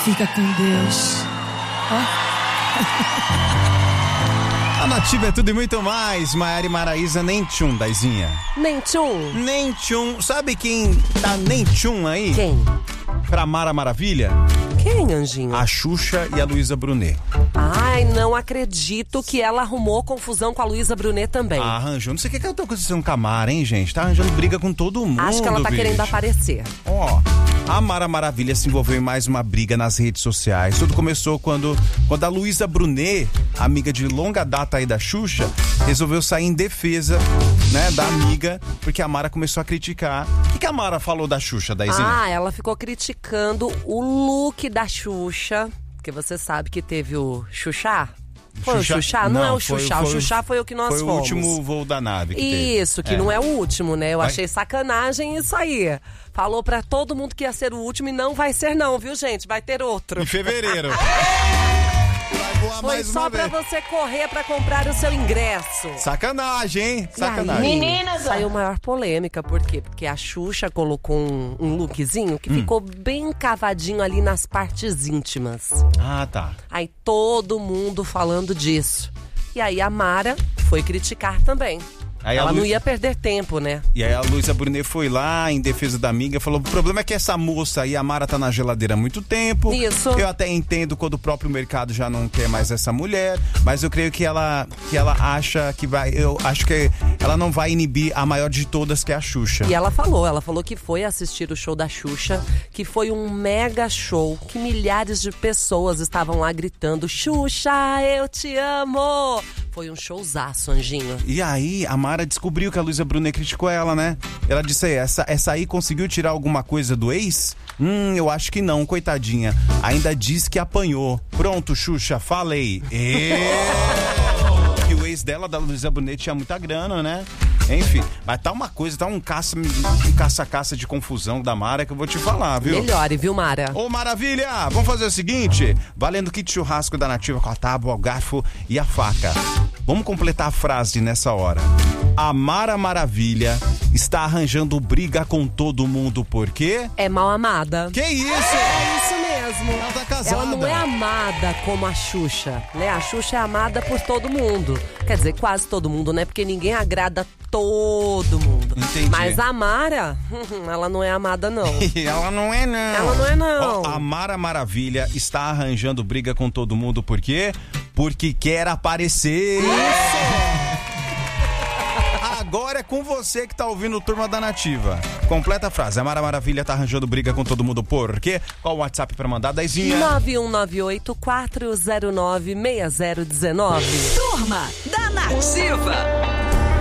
Fica com Deus. A Nativa é tudo e muito mais. Maiara e Maraísa, nem tchum, Daizinha. Nem tchum? Nem tchum. Sabe quem tá nem tchum aí? Quem? Pra Mara Maravilha? Quem, Anjinho? A Xuxa e a Luísa Brunet. Ai, não acredito que ela arrumou confusão com a Luísa Brunet também. Arranjou. Não sei o que ela tá acontecendo com a Mara, hein, gente? Tá arranjando briga com todo mundo. Acho que ela tá querendo aparecer. Ó, a Mara Maravilha se envolveu em mais uma briga nas redes sociais. Tudo começou quando a Luísa Brunet, amiga de longa data aí da Xuxa, resolveu sair em defesa, né, da amiga, porque a Mara começou a criticar. O que a Mara falou da Xuxa, Daizinha? Ah, ela ficou criticando o look da Xuxa, porque você sabe que teve o Xuxa. Foi Xuxa? o Xuxa? Não é o Xuxa. O Xuxa foi o que nós fomos. fomos. Foi o último voo da nave que Isso, teve. que não é o último, né? Eu Vai. achei sacanagem isso aí. Falou pra todo mundo que ia ser o último e não vai ser não, viu, gente? Vai ter outro. Em fevereiro. Foi só pra você correr pra comprar o seu ingresso. Sacanagem, hein? Sacanagem. Meninas, saiu maior polêmica. Por quê? Porque a Xuxa colocou um lookzinho que ficou bem cavadinho ali nas partes íntimas. Ah, tá. Aí todo mundo falando disso. E aí a Mara foi criticar também. Aí ela a não ia perder tempo, né? E aí a Luísa Brunet foi lá em defesa da amiga, falou: o problema é que essa moça aí, a Mara, tá na geladeira há muito tempo. Isso. Eu até entendo quando o próprio mercado já não quer mais essa mulher, mas eu creio que ela acha que vai, eu acho que ela não vai inibir a maior de todas, que é a Xuxa. E ela falou que foi assistir o show da Xuxa, que foi um mega show, que milhares de pessoas estavam lá gritando: Xuxa, eu te amo! Foi um showzaço, Anjinho. E aí, a Mara descobriu que a Luísa Brunet criticou ela, né? Ela disse aí, essa aí conseguiu tirar alguma coisa do ex? Eu acho que não, coitadinha. Ainda diz que apanhou. Pronto, Xuxa, falei. Que o ex dela, da Luísa Brunet, tinha muita grana, né? Enfim, mas tá uma coisa, tá um caça-caça de confusão da Mara que eu vou te falar, viu? Melhore, viu, Mara? Ô, maravilha! Vamos fazer o seguinte, valendo kit churrasco da Nativa com a tábua, o garfo e a faca. Vamos completar a frase nessa hora. A Mara Maravilha está arranjando briga com todo mundo, por quê? É mal amada. Que isso? É isso mesmo. Ela tá casada. Ela não é amada como a Xuxa, né? A Xuxa é amada por todo mundo. Quer dizer, quase todo mundo, né? Porque ninguém agrada todo mundo. Entendi. Mas a Mara, ela não é amada, não. Ela não é, não. Ela não é, não. Ó, a Mara Maravilha está arranjando briga com todo mundo, por quê? Porque quer aparecer. Agora é com você que tá ouvindo o Turma da Nativa. Completa a frase. A Mara Maravilha tá arranjando briga com todo mundo por quê? Qual o WhatsApp pra mandar? Daizinha. 9198-409-6019. Turma da Nativa.